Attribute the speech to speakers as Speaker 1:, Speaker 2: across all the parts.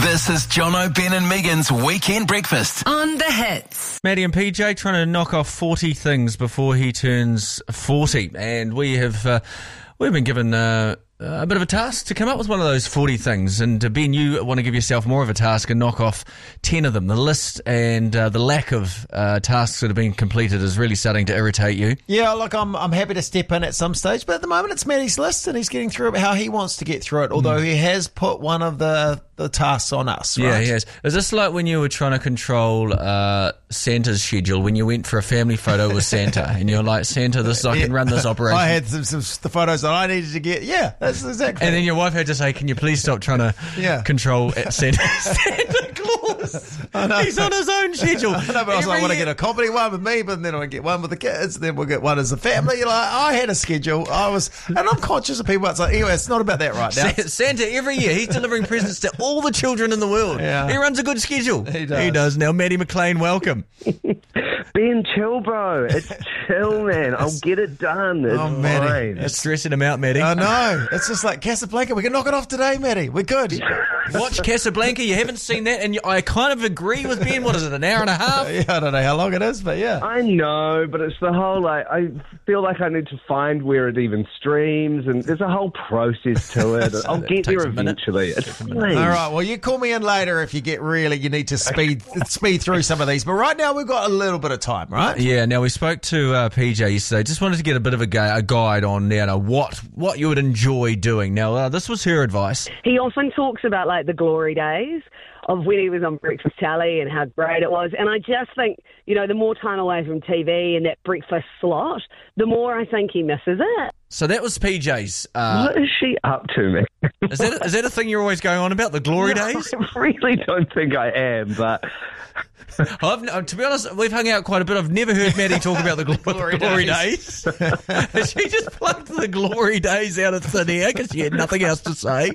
Speaker 1: This is Jono, Ben and Megan's Weekend Breakfast.
Speaker 2: On the hits.
Speaker 3: Maddie and PJ trying to knock off 40 things before he turns 40. And we've been given a bit of a task to come up with one of those 40 things. And Ben, you want to give yourself more of a task and knock off 10 of them. The list and the lack of tasks that have been completed is really starting to irritate you.
Speaker 4: Yeah, look, I'm happy to step in at some stage, but at the moment it's Maddie's list and he's getting through it how he wants to get through it, although he has put one of the tasks on us, right?
Speaker 3: Yeah, he has. Is this like when you were trying to control Santa's schedule, when you went for a family photo with Santa and you're like, Santa, I can run this operation?
Speaker 4: I had some the photos that I needed to get. Yeah, that's exactly.
Speaker 3: And then your wife had to say, can you please stop trying to control Santa Claus?
Speaker 4: I know.
Speaker 3: He's on his own schedule.
Speaker 4: I know, but I was like, I want to get a comedy one with me, but then I get one with the kids, then we'll get one as a family. Like, I had a schedule. And I'm conscious of people. It's like, anyway, it's not about that right now.
Speaker 3: Santa, every year, he's delivering presents to all the children in the world.
Speaker 4: Yeah.
Speaker 3: He runs a good schedule.
Speaker 4: He does.
Speaker 3: He does. Now, Maddie McLean, welcome.
Speaker 5: Ben, chill, bro. It's chill, man. I'll get it done. It's fine.
Speaker 3: It's stressing him out, Maddie.
Speaker 4: I know. It's just like Casablanca. We can knock it off today, Maddie. We're good.
Speaker 3: Watch Casablanca. You haven't seen that, and I kind of agree with Ben. What is it, an hour and a half?
Speaker 4: Yeah, I don't know how long it is, but yeah.
Speaker 5: I know, but it's the whole, I feel like I need to find where it even streams, and there's a whole process to it. I'll get there eventually. It's fine.
Speaker 4: All right, well, you call me in later if you you need to speed through some of these. But right now, we've got a little bit of time, right?
Speaker 3: Yeah, now we spoke to PJ yesterday. Just wanted to get a bit of a guide on what you would enjoy doing. Now, this was her advice.
Speaker 6: He often talks about, like, the glory days of when he was on Breakfast Tally and how great it was. And I just think, the more time away from TV and that breakfast slot, the more I think he misses it.
Speaker 3: So that was PJ's.
Speaker 5: What is she up to, man?
Speaker 3: Is that a thing you're always going on about, the glory days?
Speaker 5: I really don't think I am, but...
Speaker 3: To be honest, we've hung out quite a bit. I've never heard Maddie talk about the glory days. She just plucked the glory days out of thin air because she had nothing else to say.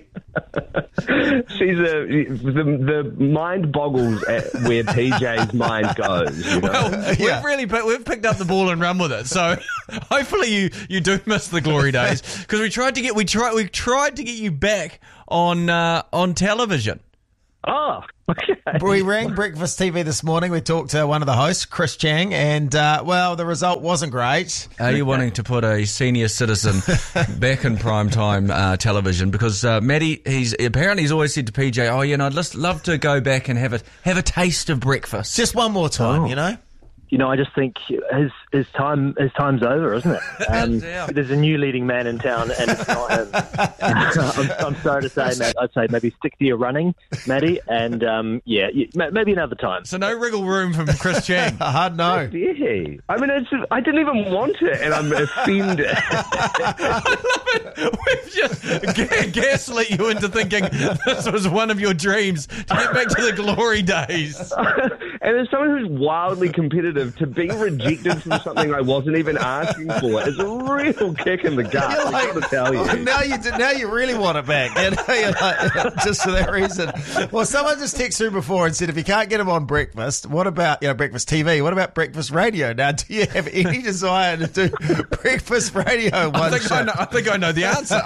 Speaker 5: The mind boggles at where PJ's mind goes.
Speaker 3: Well, we've picked up the ball and run with it. So hopefully you do miss the glory days, because we tried to get you back on television.
Speaker 5: Oh, okay.
Speaker 4: We rang Breakfast TV this morning. We talked to one of the hosts, Chris Chang, and, the result wasn't great.
Speaker 3: Are you wanting to put a senior citizen back in primetime television? Because Maddie, he's always said to PJ, I'd just love to go back and have a taste of breakfast.
Speaker 4: Just one more time,
Speaker 7: I just think his time's over, isn't it? There's a new leading man in town, and it's not him. I'm sorry to say, Matt. I'd say maybe stick to your running, Maddie, and maybe another time.
Speaker 3: So no wriggle room from Chris Chang.
Speaker 4: Hard no.
Speaker 5: I mean, I didn't even want it, and I'm offended.
Speaker 3: I love it. We've just gaslit you into thinking this was one of your dreams, to get back to the glory days.
Speaker 5: And as someone who's wildly competitive, to be rejected from something I wasn't even asking for is a real kick in the gut. I got to tell you.
Speaker 4: Now you really want it back. You're like, just for that reason. Well, someone just texted through before and said, if you can't get him on breakfast, what about Breakfast TV? What about breakfast radio? Now, do you have any desire to do breakfast radio?
Speaker 3: I think I know the answer.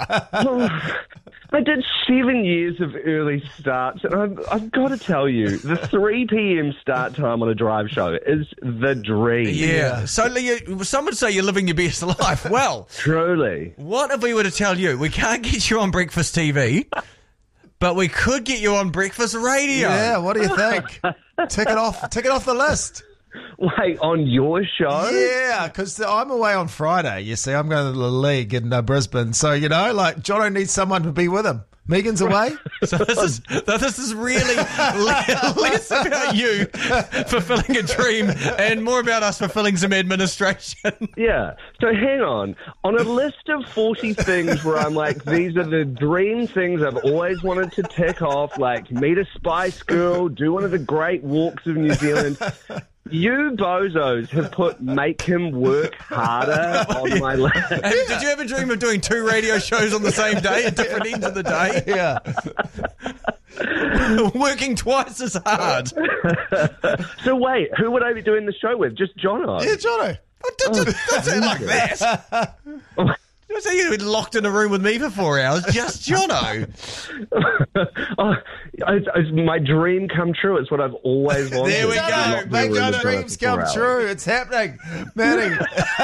Speaker 5: I did 7 years of early starts, and I've got to tell you, the 3 p.m. start time on a drive show is the dream.
Speaker 3: Yeah. So some would say you're living your best life. Well,
Speaker 5: truly.
Speaker 3: What if we were to tell you we can't get you on Breakfast TV, but we could get you on Breakfast Radio?
Speaker 4: Yeah, what do you think? Tick it off the list.
Speaker 5: Wait, on your show?
Speaker 4: Yeah, because I'm away on Friday. You see, I'm going to the league in Brisbane. So, Jono needs someone to be with him. Megan's away.
Speaker 3: So this is really less about you fulfilling a dream and more about us fulfilling some administration.
Speaker 5: Yeah. So hang on. On a list of 40 things where I'm like, these are the dream things I've always wanted to tick off, like meet a Spice Girl, do one of the great walks of New Zealand. You bozos have put make him work harder on my list.
Speaker 3: Did you ever dream of doing 2 radio shows on the same day at different ends of the day?
Speaker 4: Yeah.
Speaker 3: Working twice as hard.
Speaker 5: So wait, who would I be doing the show with? Just Jono?
Speaker 4: Yeah, Jono.
Speaker 3: Don't say it like that. So you've been locked in a room with me for 4 hours, just Jono.
Speaker 5: It's my dream come true. It's what I've always wanted.
Speaker 4: There we go. Make our dreams come true. It's happening. Manning.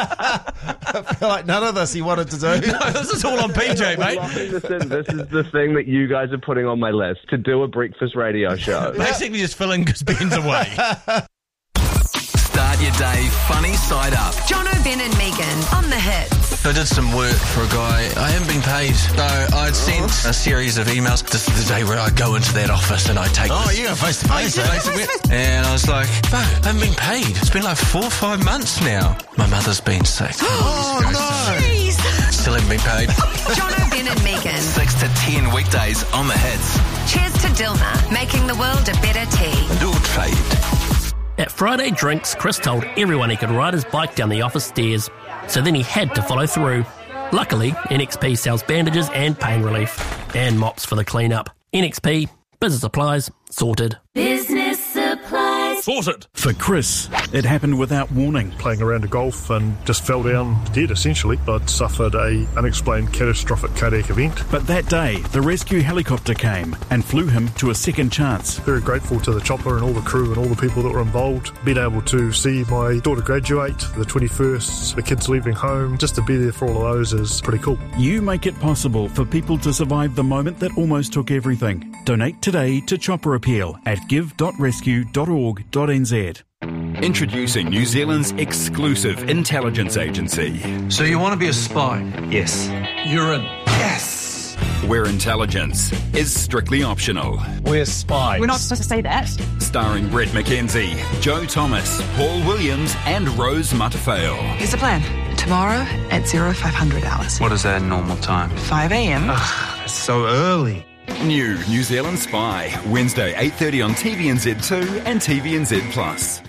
Speaker 4: I feel like none of this he wanted to do.
Speaker 3: No, this is all on PJ, mate.
Speaker 5: Locking this in. This is the thing that you guys are putting on my list, to do a breakfast radio show.
Speaker 3: Basically just filling because Ben's away.
Speaker 1: Start your day funny side up.
Speaker 2: Jono, Ben and Megan on the hits.
Speaker 3: I did some work for a guy. I haven't been paid. So I'd sent a series of emails. This is the day where I go into that office and I take
Speaker 4: you go face to face.
Speaker 3: And I was like, no, I haven't been paid. It's been like 4 or 5 months now. My mother's been sick.
Speaker 4: Oh, no.
Speaker 2: Jeez.
Speaker 3: Still haven't been paid.
Speaker 2: Jono, Ben and Megan.
Speaker 1: 6 to 10 weekdays on the hits.
Speaker 2: Cheers to Dilma, making the world a better tea.
Speaker 1: Do trade.
Speaker 8: At Friday Drinks, Chris told everyone he could ride his bike down the office stairs, so then he had to follow through. Luckily, NXP sells bandages and pain relief, and mops for the clean-up. NXP, business supplies, sorted.
Speaker 2: Business supplies.
Speaker 8: Sorted.
Speaker 9: For Chris, it happened without warning.
Speaker 10: Playing around a golf and just fell down dead, essentially. I'd suffered a unexplained catastrophic cardiac event.
Speaker 9: But that day, the rescue helicopter came and flew him to a second chance.
Speaker 10: Very grateful to the chopper and all the crew and all the people that were involved. Being able to see my daughter graduate, the 21st, the kids leaving home, just to be there for all of those is pretty cool.
Speaker 9: You make it possible for people to survive the moment that almost took everything. Donate today to Chopper Appeal at give.rescue.org.nz.
Speaker 11: Introducing New Zealand's exclusive intelligence agency.
Speaker 12: So you want to be a spy?
Speaker 11: Yes.
Speaker 12: You're in. Yes!
Speaker 11: Where intelligence is strictly optional.
Speaker 12: We're spies.
Speaker 13: We're not supposed to say that.
Speaker 11: Starring Brett McKenzie, Joe Thomas, Paul Williams and Rose Matafeo.
Speaker 13: Here's the plan. Tomorrow at 0500 hours.
Speaker 12: What is that normal time?
Speaker 13: 5 a.m.
Speaker 12: Ugh, it's so early.
Speaker 11: New New Zealand Spy, Wednesday 8:30 on TVNZ2 and TVNZ Plus.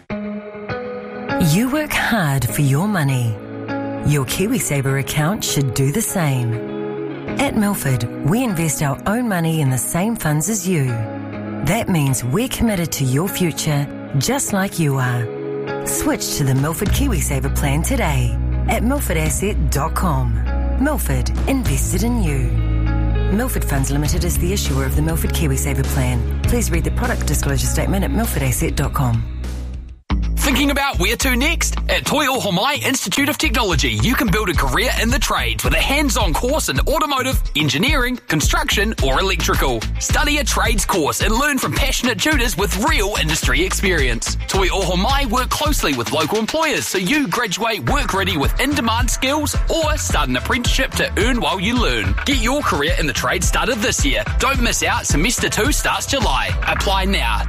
Speaker 14: You work hard for your money. Your KiwiSaver account should do the same. At Milford, we invest our own money in the same funds as you. That means we're committed to your future, just like you are. Switch to the Milford KiwiSaver plan today at milfordasset.com. Milford, invested in you. Milford Funds Limited is the issuer of the Milford KiwiSaver plan. Please read the product disclosure statement at milfordasset.com.
Speaker 1: Thinking about where to next? At Toi Ohomai Institute of Technology, you can build a career in the trades with a hands-on course in automotive, engineering, construction or electrical. Study a trades course and learn from passionate tutors with real industry experience. Toi Ohomai work closely with local employers so you graduate work ready with in-demand skills or start an apprenticeship to earn while you learn. Get your career in the trade started this year. Don't miss out. Semester 2 starts July. Apply now.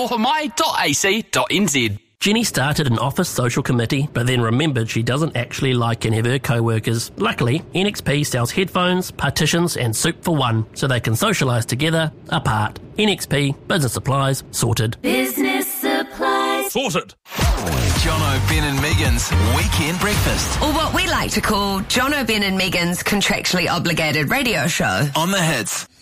Speaker 1: toiohomai.ac.nz.
Speaker 8: Jenny started an office social committee, but then remembered she doesn't actually like any of her co-workers. Luckily, NXP sells headphones, partitions and soup for one, so they can socialise together, apart. NXP, business supplies, sorted.
Speaker 2: Business supplies.
Speaker 8: Sorted.
Speaker 1: Jono, Ben and Megan's Weekend Breakfast.
Speaker 2: Or what we like to call Jono, Ben and Megan's contractually obligated radio show.
Speaker 1: On the hits.